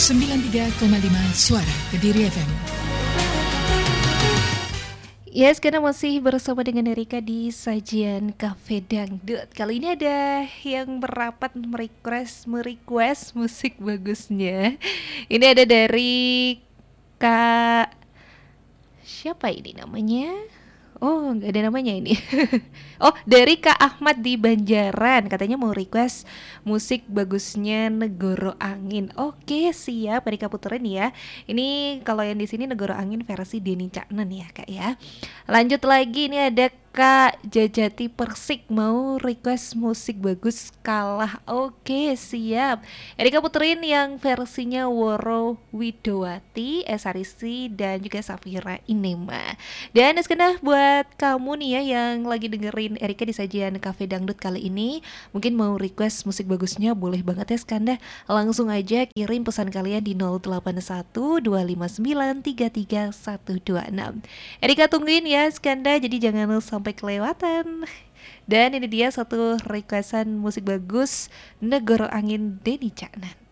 93,5 Suara Kediri FM. Yes, karena masih bersama dengan Erika di sajian Cafe Dangdut. Kali ini ada yang merapat merequest musik bagusnya. Ini ada dari Kak, siapa ini namanya? Oh, nggak ada namanya ini. Oh, dari Kak Ahmad di Banjaran. Katanya mau request musik bagusnya Negoro Angin. Oke, siap. Erika puterin ya. Ini kalau yang di sini Negoro Angin versi Denny Caknan ya, Kak ya. Lanjut lagi, ini ada Kak Jajati Persik mau request musik bagus Kalah. Oke, siap. Erika puterin yang versinya Woro Widowati, Esarisi dan juga Safira Inema. Dan sekedar buat kamu nih ya yang lagi dengerin Erika di sajian Cafe Dangdut kali ini, mungkin mau request musik bagusnya, boleh banget ya Skanda. Langsung aja kirim pesan kalian di 0812593326. Erika tungguin ya Skanda, jadi jangan sampai kelewatan. Dan ini dia satu requestan musik bagus Negoro Angin Denny Caknan.